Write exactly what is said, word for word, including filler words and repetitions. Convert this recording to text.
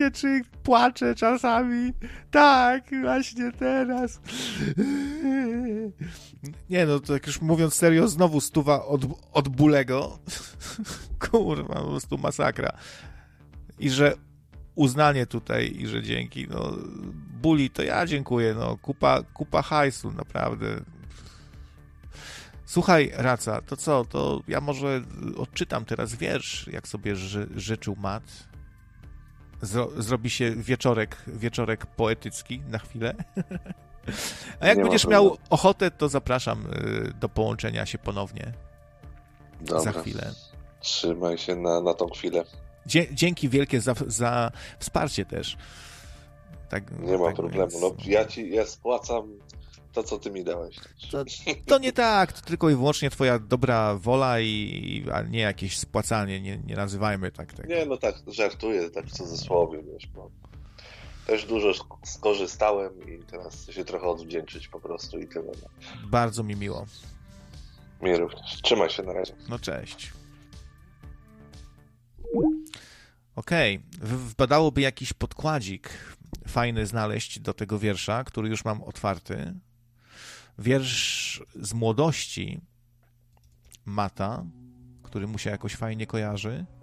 się, czy płaczę czasami. Tak, właśnie teraz. Nie no, to jak już mówiąc serio, znowu stuwa od, od Bulego. Kurwa, po prostu masakra. I że uznanie tutaj i że dzięki, no Buli, to ja dziękuję, no kupa, kupa hajsu, naprawdę. Słuchaj, Raca, to co, to ja może odczytam teraz wiersz, jak sobie ży, życzył Matt. Zro, zrobi się wieczorek, wieczorek poetycki na chwilę. A jak Nie będziesz ma miał ochotę, to zapraszam do połączenia się ponownie. Dobra. Za chwilę. Trzymaj się na, na tą chwilę. Dzie, dzięki wielkie za, za wsparcie też. Tak, nie ma tak problemu. Więc... No, ja ci ja spłacam to, co ty mi dałeś. To, to nie tak, to tylko i wyłącznie twoja dobra wola i, a nie jakieś spłacanie, nie, nie nazywajmy tak tego. Nie, no tak żartuję, tak w cudzysłowie, wiesz, bo też dużo skorzystałem i teraz chcę się trochę odwdzięczyć po prostu i tyle. No. Bardzo mi miło. Mi również. Trzymaj się na razie. No cześć. Okej, okay. Wpadałoby jakiś podkładzik fajny znaleźć do tego wiersza, który już mam otwarty. Wiersz z młodości Mata, który mu się jakoś fajnie kojarzy.